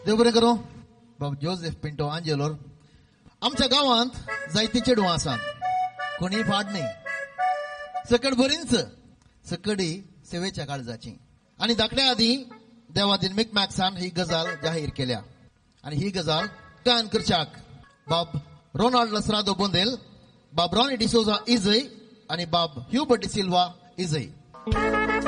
देव बरें करूं. बाब जोसेफ पिंटो आंजेलोर. आमच्या गावांत जायती चेडवां आसात, कोणी फाड न्ही. सकड बरींच सकडी सेवेच्या काळजाची. आणि धाकट्या आधी देवादीन मिक मॅक्सान ही गजाल जाहीर केल्या. आणि ही गजाल कान करच्याक बाब रोनाल्ड लसरादो बोंदेल, बाब रॉनी डिसोजा इजय आणि बाब ह्यूबर्ट डिसिल्वा इजय.